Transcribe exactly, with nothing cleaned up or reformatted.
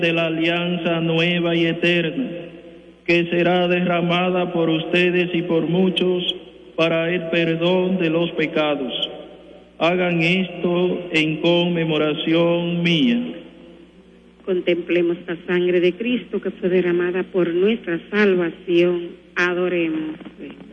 de la alianza nueva y eterna, que será derramada por ustedes y por muchos para el perdón de los pecados. Hagan esto en conmemoración mía. Contemplemos la sangre de Cristo que fue derramada por nuestra salvación. Adoremos.